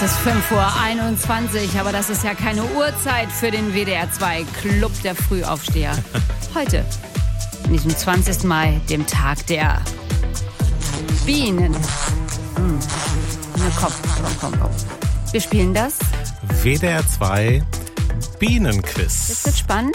Es ist 5:21 Uhr, aber das ist ja keine Uhrzeit für den WDR 2 Club der Frühaufsteher. Heute, an diesem 20. Mai, dem Tag der Bienen. Na komm. Wir spielen das WDR 2 Bienenquiz. Jetzt wird spannend.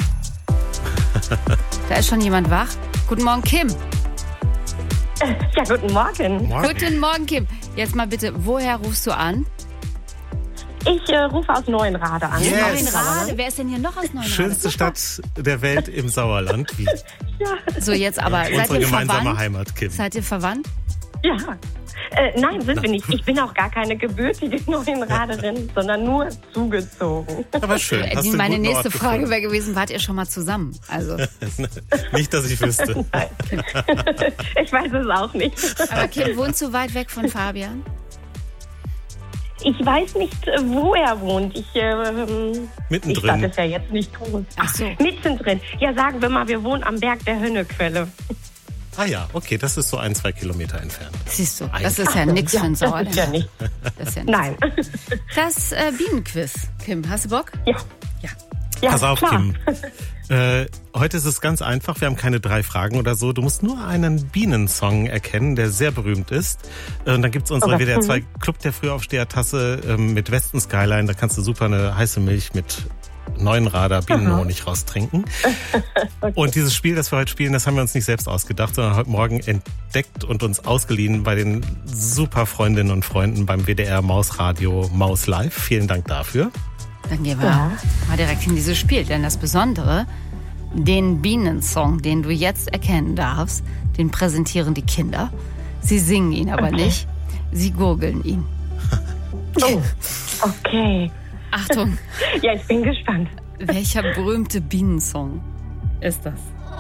Da ist schon jemand wach. Guten Morgen, Kim. Ja, guten Morgen. Guten Morgen, Kim. Jetzt mal bitte, woher rufst du an? Ich rufe aus Neuenrade an. Yes. Neuenrade? Wer ist denn hier noch aus Neuenrade? Schönste Stadt der Welt im Sauerland. Wie Ja. So, jetzt aber, seid unsere ihr gemeinsame verwandt? Heimat, Kim. Seid ihr verwandt? Ja. Nein, sind wir nicht. Ich bin auch gar keine gebürtige Neuenraderin, sondern nur zugezogen. Aber schön. Hast du einen Meine guten nächste Ort Frage gefunden? wäre gewesen, wart ihr schon mal zusammen? Also, Nicht, dass ich wüsste. Nein. Ich weiß es auch nicht. aber Kim, wohnst du weit weg von Fabian? Ich weiß nicht, wo er wohnt. Die Stadt Mittendrin. ist ja jetzt nicht groß. Ach so. Mittendrin. Ja, sagen wir mal, wir wohnen am Berg der Hönnequelle. Ah ja, okay, das ist so 1-2 Kilometer entfernt. Siehst du, das ist ja nichts für ein Das ist Sauerland. ja nicht. Das ist ja nichts. Nein. Das Bienenquiz. Kim, hast du Bock? Ja. Ja, Pass auf, klar. Kim. Heute ist es ganz einfach. Wir haben keine 3 Fragen oder so. Du musst nur einen Bienensong erkennen, der sehr berühmt ist. Und dann gibt's unsere Okay. WDR 2 Club der Frühaufsteher-Tasse mit Westen Skyline. Da kannst du super eine heiße Milch mit Neuenrader Bienenhonig raustrinken. Okay. Und dieses Spiel, das wir heute spielen, das haben wir uns nicht selbst ausgedacht, sondern heute Morgen entdeckt und uns ausgeliehen bei den super Freundinnen und Freunden beim WDR Mausradio Maus Live. Vielen Dank dafür. Dann gehen wir mal direkt in dieses Spiel. Denn das Besondere, den Bienensong, den du jetzt erkennen darfst, den präsentieren die Kinder. Sie singen ihn aber nicht. Sie gurgeln ihn. Oh, okay. Achtung, Ja, ich bin gespannt. welcher berühmte Bienensong ist das?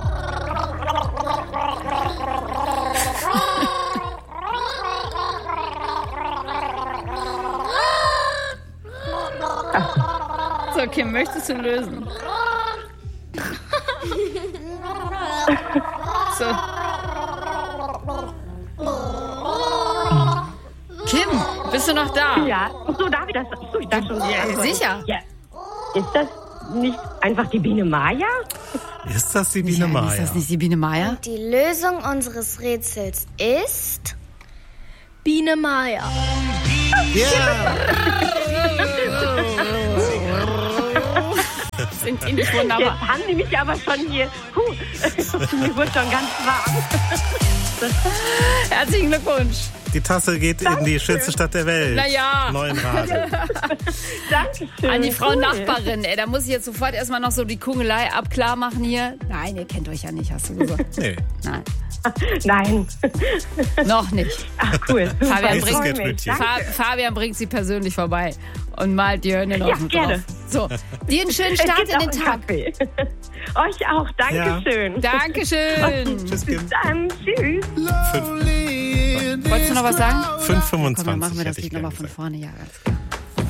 So, Kim, möchtest du lösen? So. Kim, bist du noch da? Ja. So, darf ich das? So, ich dachte schon. Ja, sicher. Ja. Ist das nicht einfach die Biene Maya? Ist das die Biene Ja, Maya? ist das nicht die Biene Maya? Die Lösung unseres Rätsels ist Biene Maya. Ja! Sind die nicht wunderbar? Jetzt haben die mich aber schon hier. Mir wurde schon ganz warm. Herzlichen Glückwunsch. Die Tasse geht in die schönste Stadt der Welt. Naja. Neuenrade. Dankeschön. An die Frau Cool. Nachbarin. Ey, da muss ich jetzt sofort erstmal noch so die Kungelei abklar machen hier. Nein, ihr kennt euch ja nicht, hast du gesagt. Nee. Nein, Nein. noch nicht. Ach, cool. Super, Fabian ich bringt- freu Nächstes mich. Geld Danke. Fabian bringt sie persönlich vorbei und malt die Hörner Ja, auf den gerne. drauf. So, dir einen schönen Es Start gibt in auch den einen Tag. Kaffee. Euch auch. Dankeschön. Dankeschön. Tschüss, Bis Kim. dann. Tschüss. Wolltest du noch was sagen? 5,25 Komm, dann machen wir das hätte ich Lied nochmal gern von gesagt. vorne. Ja, ganz klar.